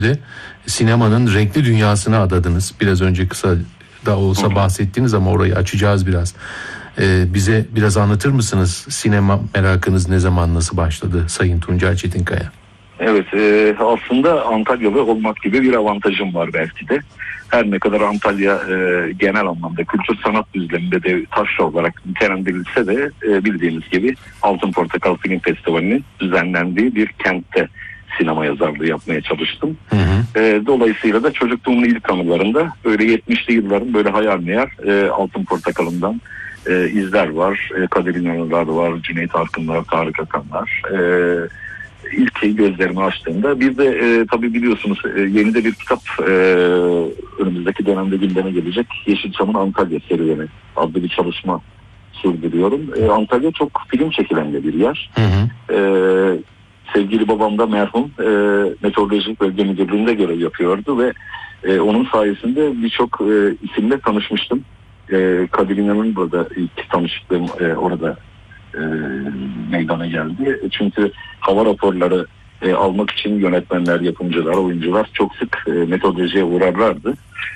sinemanın renkli dünyasına adadınız. Biraz önce kısa da olsa bahsettiniz ama orayı açacağız biraz. Bize biraz anlatır mısınız? Sinema merakınız ne zaman, nasıl başladı Sayın Tuncel Çetinkaya? Evet, aslında Antalyalı olmak gibi bir avantajım var belki de. Her ne kadar Antalya genel anlamda kültür sanat düzleminde de taşra olarak nitelendirilse de bildiğiniz gibi Altın Portakal Film Festivali'nin düzenlendiği bir kentte sinema yazarlığı yapmaya çalıştım. Dolayısıyla da çocukluğumun ilk anılarında böyle 70'li yılların böyle hayal meyal Altın Portakal'ından izler var. Kadir İnanırlar var, Cüneyt Arkınlar, Tarık Akanlar. İlk gözlerimi açtığımda bir de tabii biliyorsunuz yeni de bir kitap önümüzdeki dönemde gündeme gelecek. Yeşilçam'ın Antalya serüveni adlı bir çalışma sürdürüyorum. Antalya çok film çekilen de bir yer. Sevgili babam da merhum meteorolojik bölge müdürlüğünde görev yapıyordu ve onun sayesinde birçok isimle tanışmıştım. Kadir İnanır'ın burada ilk tanışıklığım orada meydana geldi. Çünkü hava raporları almak için yönetmenler, yapımcılar, oyuncular çok sık metodolojiye uğrarlardı.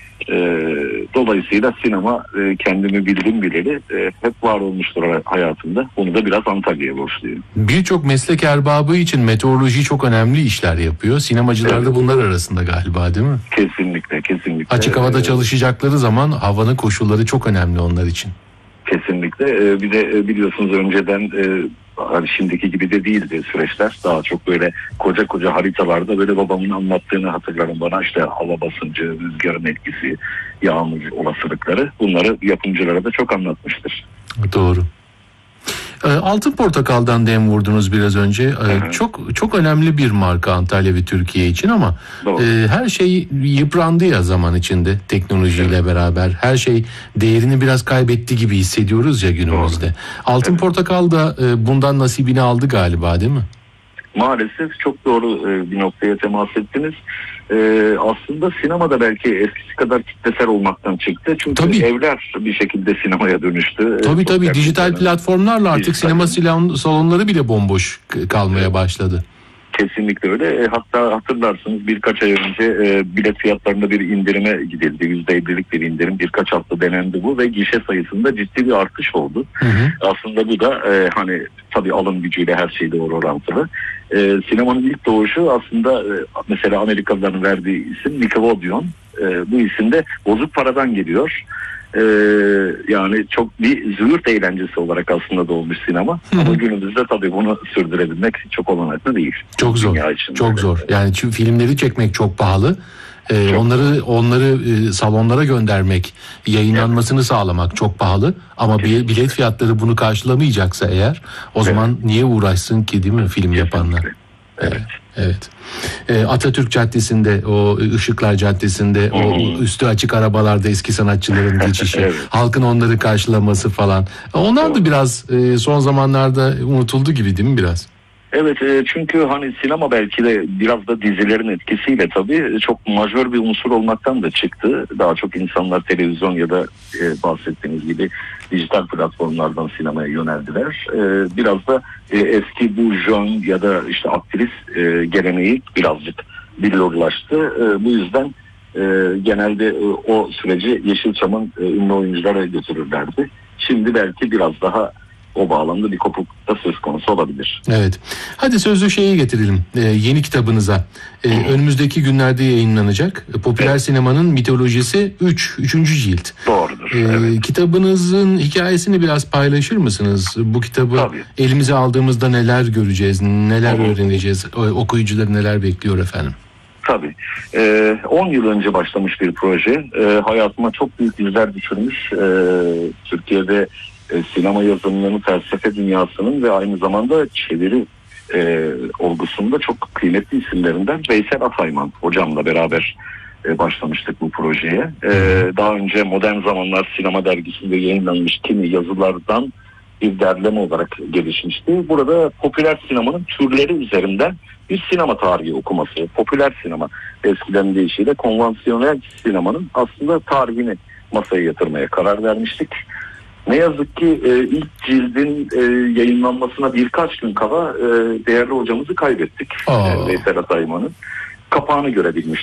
Dolayısıyla sinema kendimi bildim bileli hep var olmuştur hayatımda. Bunu da biraz Antalya'ya borçluyum. Birçok meslek erbabı için meteoroloji çok önemli işler yapıyor. Sinemacılar da bunlar arasında galiba, değil mi? Kesinlikle, kesinlikle. Açık havada çalışacakları zaman havanın koşulları çok önemli onlar için. Kesinlikle. Bir de biliyorsunuz önceden hani şimdiki gibi de değildi süreçler. Daha çok böyle koca koca haritalarda böyle babamın anlattığını hatırlarım bana. İşte hava basıncı, rüzgarın etkisi, yağmur olasılıkları. Bunları yapımcılara da çok anlatmıştır. Doğru. Altın Portakal'dan dem vurdunuz biraz önce. Çok önemli bir marka Antalya ve Türkiye için ama her şey yıprandı ya zaman içinde teknolojiyle beraber. Her şey değerini biraz kaybetti gibi hissediyoruz ya günümüzde. Altın Portakal da bundan nasibini aldı galiba, değil mi? Maalesef çok doğru bir noktaya temas ettiniz. Aslında sinemada belki eskisi kadar kitlesel olmaktan çıktı. Çünkü evler bir şekilde sinemaya dönüştü. Tabii dijital platformlarla artık sinema salonları bile bomboş kalmaya başladı. Kesinlikle öyle. Hatta hatırlarsınız birkaç ay önce bilet fiyatlarında bir indirime gidildi. %50'lik bir indirim. Birkaç hafta denendi bu ve gişe sayısında ciddi bir artış oldu. Aslında bu da hani tabii alım gücüyle her şey doğru orantılı. Sinemanın ilk doğuşu aslında mesela Amerikalıların verdiği isim Nickelodeon. Bu isim de bozuk paradan geliyor. Yani çok bir züğürt eğlencesi olarak aslında doğmuş sinema. Ama günümüzde tabii bunu sürdürebilmek çok olanaklı değil. Çok zor. Çok zor. Yani çünkü filmleri çekmek çok pahalı. Onları salonlara göndermek, yayınlanmasını sağlamak çok pahalı. Ama bilet fiyatları bunu karşılamayacaksa eğer o zaman niye uğraşsın ki, değil mi film yapanlar? Evet. Atatürk Caddesi'nde, o Işıklar Caddesi'nde, o üstü açık arabalarda eski sanatçıların geçişi, halkın onları karşılaması falan. Onlar da biraz son zamanlarda unutuldu gibi, değil mi biraz? Evet, çünkü hani sinema belki de biraz da dizilerin etkisiyle tabii çok majör bir unsur olmaktan da çıktı. Daha çok insanlar televizyon ya da bahsettiğiniz gibi dijital platformlardan sinemaya yöneldiler. Biraz da eski bu jön ya da işte aktivist geleneği birazcık billurlaştı. Bu yüzden genelde o süreci Yeşilçam'ın ünlü oyunculara götürürlerdi. Şimdi belki biraz daha o bağlamda bir kopuklukta söz konusu olabilir. Evet. Hadi sözlü şeye getirelim. Yeni kitabınıza. Önümüzdeki günlerde yayınlanacak. Popüler sinemanın mitolojisi 3. cilt. Doğrudur. Kitabınızın hikayesini biraz paylaşır mısınız? Bu kitabı elimize aldığımızda neler göreceğiz, neler öğreneceğiz? Okuyucuları neler bekliyor efendim? Tabii. 10 yıl önce başlamış bir proje. Hayatıma çok büyük izler düşürmüş. Türkiye'de sinema yazımlarının, felsefe dünyasının ve aynı zamanda çeviri olgusunda çok kıymetli isimlerinden Veysel Atayman hocamla beraber başlamıştık bu projeye. Daha önce Modern Zamanlar Sinema Dergisi'nde yayınlanmış kimi yazılardan bir derleme olarak gelişmişti. Burada popüler sinemanın türleri üzerinden bir sinema tarihi okuması, popüler sinema eskiden deyişiyle konvansiyonel sinemanın aslında tarihini masaya yatırmaya karar vermiştik. Ne yazık ki ilk cildin yayınlanmasına birkaç gün kala değerli hocamızı kaybettik. Veysel Atayman'ı. kapağını görebilmiş